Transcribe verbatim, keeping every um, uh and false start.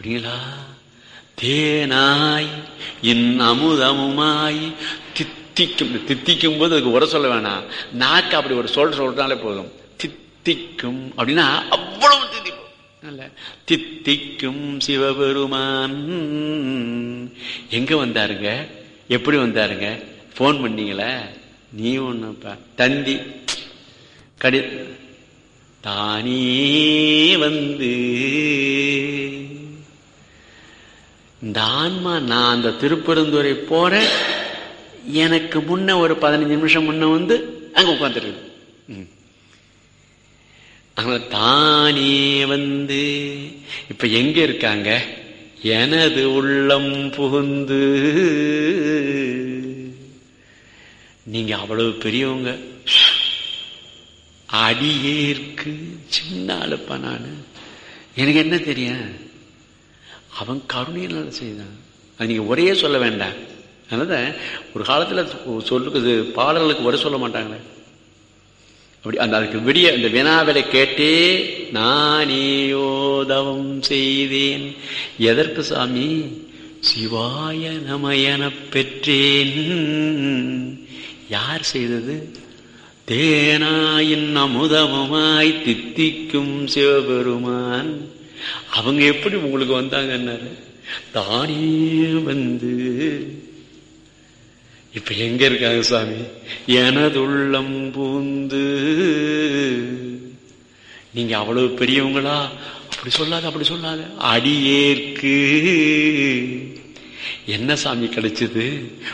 அப்படிங்களா? தேனாய் என் அமுதமுமாய் தித்திக்கும். தித்திக்கும் போது அதுக்கு உர சொல்ல வேணாம், நாக்கு அப்படி ஒரு சொல் சொல்றாலே போதும். தித்திக்கும் அப்படின்னா அவ்வளவு தித்திக்கும். தித்திக்கும் சிவபெருமான் எங்க வந்தாருங்க? எப்படி வந்தாருங்க? போன் பண்ணீங்களே நீ ஒண்ணுப்பா தந்தி கடி தானே வந்து இந்த ஆன்மா நான் அந்த திருப்பெருந்துறை போற எனக்கு முன்ன ஒரு பதினஞ்சு நிமிஷம் முன்ன வந்து அங்க உட்கார்ந்துருக்கு. அங்க தானே வந்து இப்ப எங்க இருக்காங்க? எனது உள்ளம் புகுந்து. நீங்க அவ்வளவு பெரியவங்க, அடியேற்கு சின்ன ஆளுப்பா நானு, எனக்கு என்ன தெரியும்? அவன் கருணையினால செய்தான். அது நீங்க ஒரே சொல்ல வேண்டாம். அதனால ஒரு காலத்துல சொல்லுக்கு பாடல்களுக்கு ஒரே சொல்ல மாட்டாங்களே, அப்படி அந்த அதுக்கு விடிய இந்த வினாவிலை கேட்டே நானேயோதவம் செய்தேன். எதற்கு சாமி? சிவாய நமயன பெற்றேன். யார் செய்தது? தேனாயின் அமுதமுமாய் தித்திக்கும் சிவபெருமான். அவங்க எப்படி உங்களுக்கு வந்தாங்கன்னாரு, தானே வந்து. இப்ப எங்க இருக்காங்க சாமி? எனதுள்ளம் பூந்து. நீங்க அவ்வளவு பெரியவங்களா? அப்படி சொல்லாத, அப்படி சொல்லாத. அடியேற்கு என்ன சாமி கிடைச்சது?